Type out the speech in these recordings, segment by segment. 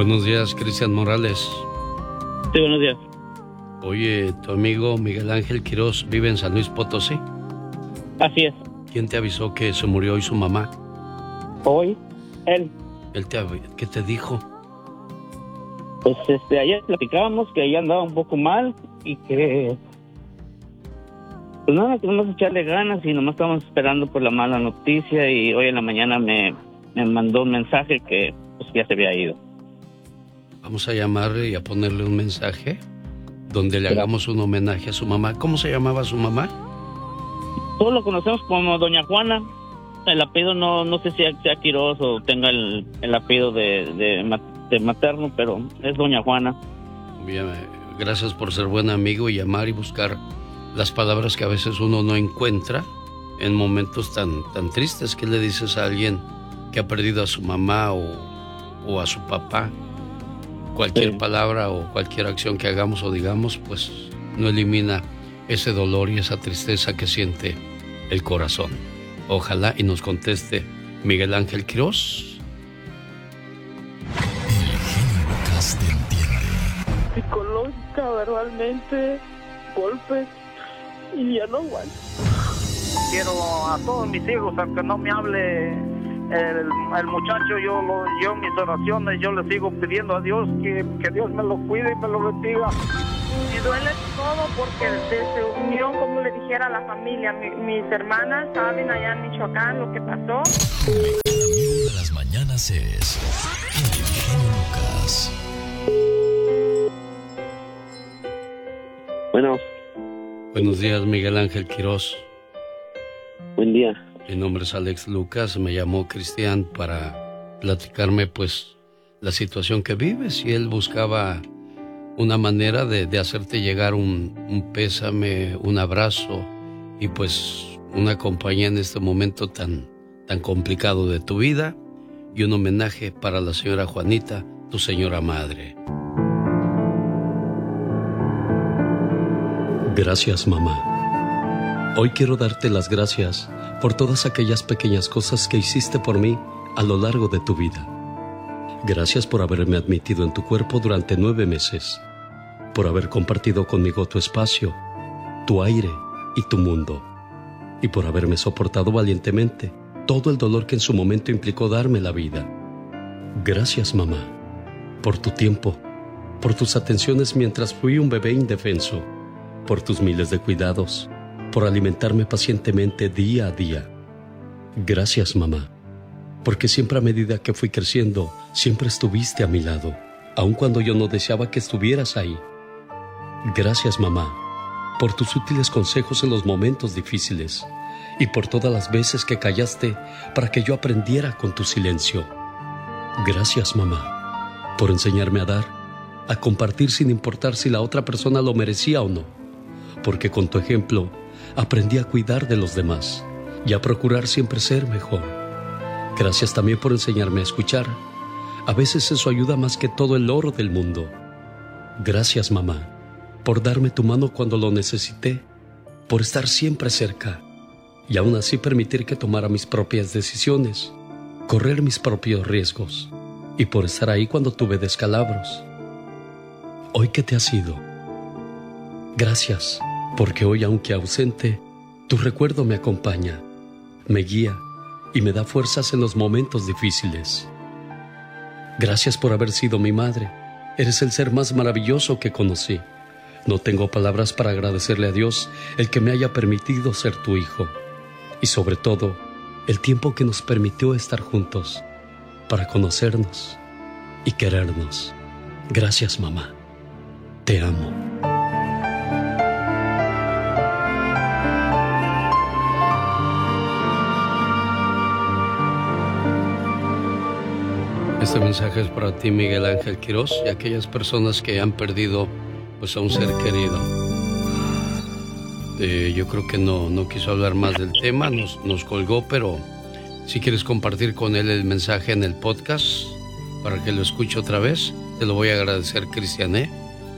Buenos días, Cristian Morales. Sí, buenos días. Oye, tu amigo Miguel Ángel Quirós vive en San Luis Potosí. Así es. ¿Quién te avisó que se murió hoy su mamá? Hoy, él. ¿Qué te dijo? Pues ayer platicábamos que ella andaba un poco mal y que pues nada, que vamos a echarle ganas y nomás estábamos esperando por la mala noticia y hoy en la mañana me mandó un mensaje que pues ya se había ido. Vamos a llamarle y a ponerle un mensaje donde le hagamos un homenaje a su mamá. ¿Cómo se llamaba su mamá? Todos lo conocemos como Doña Juana. El apellido no sé si sea Quirós o tenga el apellido de materno, pero es Doña Juana. Bien, gracias por ser buen amigo y llamar y buscar las palabras que a veces uno no encuentra en momentos tan tristes. ¿Qué le dices a alguien que ha perdido a su mamá o a su papá? Cualquier palabra o cualquier acción que hagamos o digamos, pues no elimina ese dolor y esa tristeza que siente el corazón. Ojalá y nos conteste Miguel Ángel Quirós. El genio Lucas te entiende. Psicológica, verbalmente, golpes, y ya no aguanto. Quiero a todos mis hijos, aunque no me hable el muchacho, yo mis oraciones, yo le sigo pidiendo a Dios que Dios me lo cuide y me lo bendiga. Y duele todo porque se unió, como le dijera a la familia. Mis hermanas saben allá en Michoacán lo que pasó. El amigo de las mañanas es el genio Lucas. Bueno. Buenos días, Miguel Ángel Quirós. Buen día. Mi nombre es Alex Lucas, me llamó Cristian para platicarme pues la situación que vives y él buscaba una manera de hacerte llegar un pésame, un abrazo y pues una compañía en este momento tan complicado de tu vida y un homenaje para la señora Juanita, tu señora madre. Gracias, mamá. Hoy quiero darte las gracias por todas aquellas pequeñas cosas que hiciste por mí a lo largo de tu vida. Gracias por haberme admitido en tu cuerpo durante 9 meses, por haber compartido conmigo tu espacio, tu aire y tu mundo, y por haberme soportado valientemente todo el dolor que en su momento implicó darme la vida. Gracias, mamá, por tu tiempo, por tus atenciones mientras fui un bebé indefenso, por tus miles de cuidados, por alimentarme pacientemente día a día. Gracias, mamá, porque siempre a medida que fui creciendo, siempre estuviste a mi lado, aun cuando yo no deseaba que estuvieras ahí. Gracias, mamá, por tus útiles consejos en los momentos difíciles y por todas las veces que callaste para que yo aprendiera con tu silencio. Gracias, mamá, por enseñarme a dar, a compartir sin importar si la otra persona lo merecía o no, porque con tu ejemplo aprendí a cuidar de los demás y a procurar siempre ser mejor. Gracias también por enseñarme a escuchar. A veces eso ayuda más que todo el oro del mundo. Gracias, mamá, por darme tu mano cuando lo necesité, por estar siempre cerca y aún así permitir que tomara mis propias decisiones, correr mis propios riesgos y por estar ahí cuando tuve descalabros. Hoy que te has ido, gracias, porque hoy, aunque ausente, tu recuerdo me acompaña, me guía y me da fuerzas en los momentos difíciles. Gracias por haber sido mi madre. Eres el ser más maravilloso que conocí. No tengo palabras para agradecerle a Dios el que me haya permitido ser tu hijo. Y sobre todo, el tiempo que nos permitió estar juntos para conocernos y querernos. Gracias, mamá. Te amo. Este mensaje es para ti, Miguel Ángel Quirós, y aquellas personas que han perdido pues, a un ser querido. Yo creo que no quiso hablar más del tema, nos colgó, pero si quieres compartir con él el mensaje en el podcast para que lo escuche otra vez, te lo voy a agradecer, Cristian, ¿eh?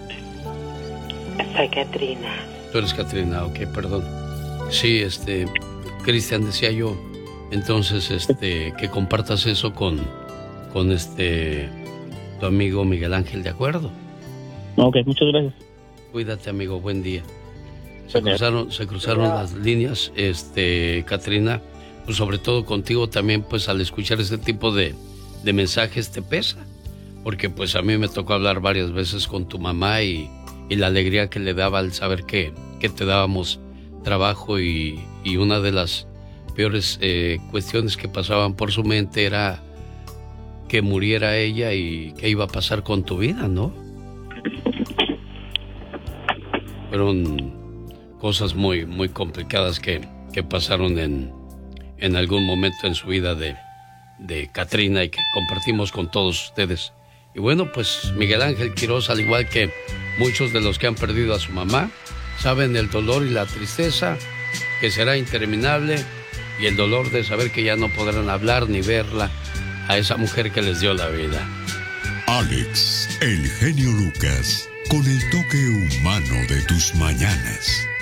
Soy Catrina. Tú eres Catrina, ok, perdón. Sí, Cristian, decía yo, entonces, que compartas eso con tu amigo Miguel Ángel, ¿de acuerdo? Ok, muchas gracias. Cuídate, amigo, buen día. Se cruzaron las líneas, Catrina, pues sobre todo contigo también, pues al escuchar este tipo de mensajes te pesa, porque pues a mí me tocó hablar varias veces con tu mamá y la alegría que le daba al saber que te dábamos trabajo y una de las peores cuestiones que pasaban por su mente era que muriera ella y qué iba a pasar con tu vida, ¿no? Fueron cosas muy, muy complicadas que pasaron en algún momento en su vida de Catrina y que compartimos con todos ustedes. Y bueno, pues Miguel Ángel Quiroz, al igual que muchos de los que han perdido a su mamá, saben el dolor y la tristeza que será interminable y el dolor de saber que ya no podrán hablar ni verla a esa mujer que les dio la vida. Alex, el genio Lucas, con el toque humano de tus mañanas.